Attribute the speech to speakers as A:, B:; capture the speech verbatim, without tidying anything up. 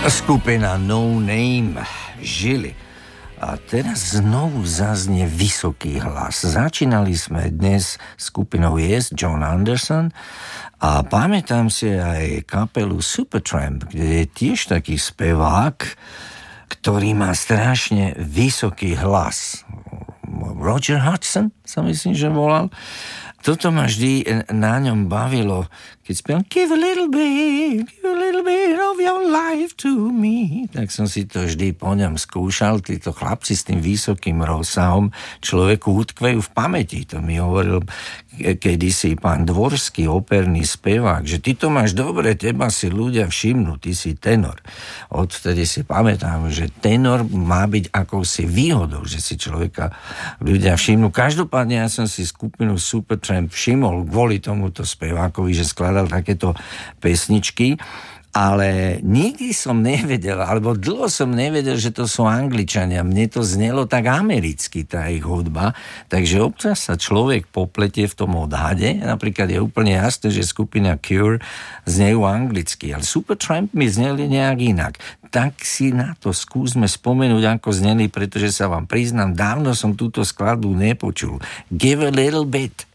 A: Skupina No Name, Žili. A teraz znovu zaznie vysoký hlas. Začínali sme dnes skupinou Yes, John Anderson, a pamätám si aj kapelu Supertramp, kde je tiež taký spevák, ktorý má strašne vysoký hlas. Roger Hudson sa myslím, že volal. Toto ma vždy na ňom bavilo, keď spieval Give a little bit, give a little bit of your life to me. Tak som si to vždy po ňom skúšal. Títo chlapci s tým vysokým rozsahom človeku utkvejú v pamäti. To mi hovoril kedysi pán Dvorský, operný spevák, že ty to máš dobre, teba si ľudia všimnú, ty si tenor. Odvtedy si pamätám, že tenor má byť akousi výhodou, že si človeka ľudia všimnú. Každopádne ja som si skupinu Supertramp všimol kvôli tomuto spevákovi, že skladal takéto pesničky, ale nikdy som nevedel, alebo dlho som nevedel, že to sú Angličania. Mne to znelo tak americky, tá ich hudba, takže občas sa človek popletie v tom odhade. Napríklad je úplne jasné, že skupina Cure znejú anglicky, ale Supertramp mi zneli nejak inak. Tak si na to skúsme spomenúť, ako zneli, pretože sa vám priznám, dávno som túto skladbu nepočul. Give a little bit